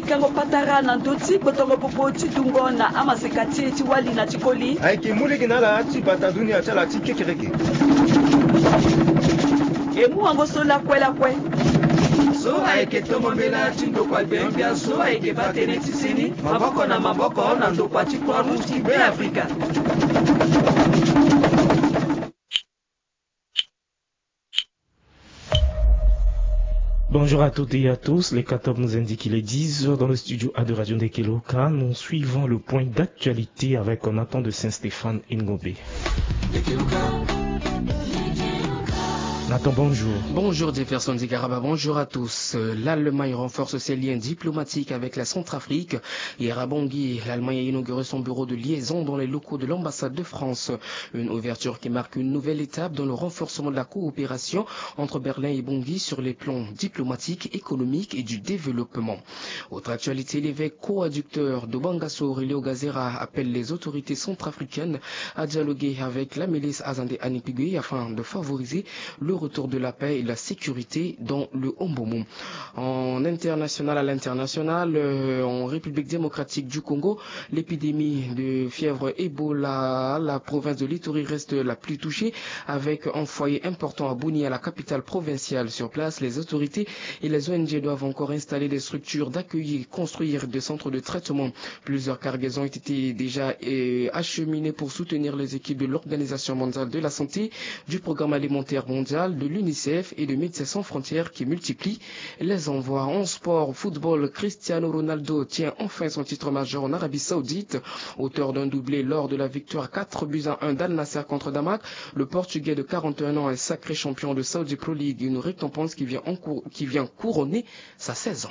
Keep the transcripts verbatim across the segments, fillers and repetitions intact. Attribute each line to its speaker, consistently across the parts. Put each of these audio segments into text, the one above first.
Speaker 1: pikango patara na ndoti botongo popoti tungona ama sekati chiwali na chikoli
Speaker 2: aiki muli kinala ati batanduni achala ati kekereke
Speaker 1: emu ango sola kwela kwe
Speaker 3: so aike tomo mbela chindo kwa bembia so aike batene tisini maboko na maboko na ndo kwa chikwa ruchi be Afrika.
Speaker 4: Bonjour à toutes et à tous, les quatorze nous indiquent qu'il est dix heures dans le studio A de Radio Ndekeloka. Nous suivons le point d'actualité avec Nathan de Saint-Stéphane Ngobé. Nathan, bonjour.
Speaker 5: Bonjour Jefferson Zigaraba, bonjour à tous. L'Allemagne renforce ses liens diplomatiques avec la Centrafrique. Hier à Bangui, l'Allemagne a inauguré son bureau de liaison dans les locaux de l'ambassade de France. Une ouverture qui marque une nouvelle étape dans le renforcement de la coopération entre Berlin et Bangui sur les plans diplomatiques, économiques et du développement. Autre actualité, l'évêque coadjucteur de Bangasso, Aurelio Gazera, appelle les autorités centrafricaines à dialoguer avec la milice Azande Anipigwe afin de favoriser le retour de la paix et la sécurité dans le Ombomo. En international à l'international, euh, en République démocratique du Congo, l'épidémie de fièvre Ebola, la province de l'Ituri reste la plus touchée avec un foyer important à Bunia, la capitale provinciale. Sur place, les autorités et les O N G doivent encore installer des structures d'accueil et construire des centres de traitement. Plusieurs cargaisons ont été déjà euh, acheminées pour soutenir les équipes de l'Organisation mondiale de la santé, du Programme alimentaire mondial, de l'UNICEF et de Médecins sans frontières qui multiplient les envois. En sport, football, Cristiano Ronaldo tient enfin son titre majeur en Arabie Saoudite. Auteur d'un doublé lors de la victoire quatre buts à un d'Al Nassr contre Damak, le Portugais de quarante et un ans est sacré champion de Saudi Pro League, une récompense qui vient, en cour- qui vient couronner sa saison.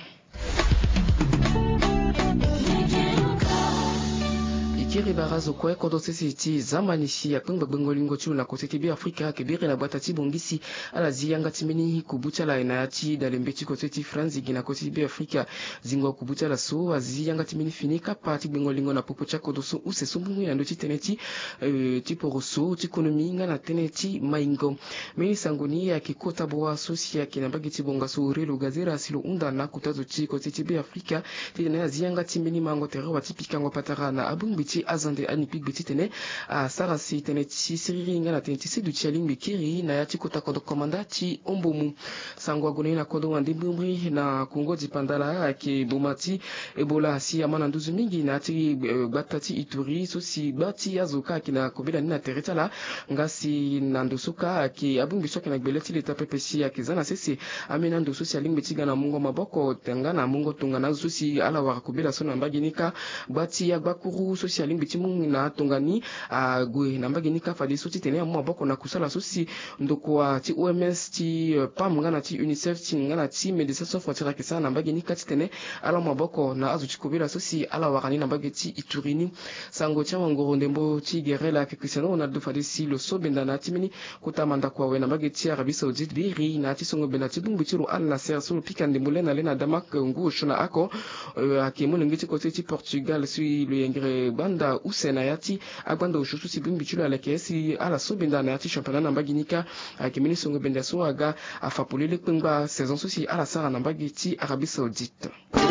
Speaker 5: Kiri barazo kwa kodo sisi zamani shi ya pembe bengolingo chulu na koseti bi Afrika kebiri na bata tibongisi ala ziyanga timeni kubucha la inayati dalembeti koseti France gina koseti bi Afrika zingo kubucha la so aziyanga timeni finika pati bengolingo na popocha kodo so use sumbungu ya ndoti teneti e, tipo roso tikonominga na teneti maingo meni sangoni ya kikota boa sosia kinabagi tibonga so Aurelio Gazera silo unda na kutazo chi koseti bi Afrika tena aziyanga timeni mango terewa tipika ngo patara na abumbiti Azande Anipigwe titene a sarasi teneti siriringa na teneti sedu chaling bikiri na yati kota kodo komanda ti ombomu sangwa gone na kodo wandimbumbri na Kongo dipandala ke bomati Ebola si amana nduzu mingi na ati batati Ituri so si bati azoka kina kobela nina teretala ngasi nandosuka ke abumbi soka na gbeleti leta pepesi ya kizana sese amena ndo social betiga na mungo maboko tengana mungo tungana zusi ala wa kobela sona mbaginika bati ya bakuru social biti mungu na tongani a gwe na mbagi nika fadi soti tene ya mwaboko na kusala sosi ndokwa ti O M S ti uh, pam ngana ti UNICEF ti ngana ti Médecins sans frontières kisa na mbagi nika ti tene ala mwaboko na azu chikobela sosi ala wakani na mbagi ti Iturini sango tia wangoro ndembo ti gerela ke Cristiano Ronaldo fadi si lo so benda na ti mini kuta manda kwa we na mbagi ti Arabie Saoudite biri na ti songo benda ti bumbu ti ro Al Nassr so pika ndembo lena lena Damak ngu shona ako uh, akemo ngiti kote ti Portugal si le yengre banda usena yati agbanda ushusu si bimbi chulo aleke si ala so benda na yati championnat na mbaginika akemini songo benda so aga afapulele kpengba saison so si ala sara na mbagiti Arabie Saoudite.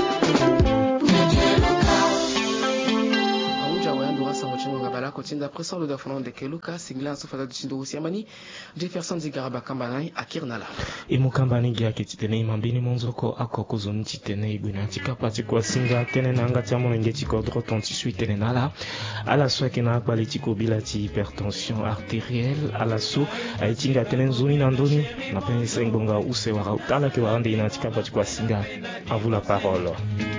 Speaker 5: Kotinda pression de dafon de Keluka singla so fada dusindo usiamani Jefferson Zigaraba kambana akirnala
Speaker 4: E mukambani gya kitene mambini monzoko akoko zoni titene iguna tikapa tikwa singa tene nanga tiamo ngeti kodro tonti suite nala ala so kina politiko bilati hypertension artérielle ala so aitinga tene zoni nandoni na pensa ngonga use wara utala ke warande ina tikapa tikwa singa à vous la parole.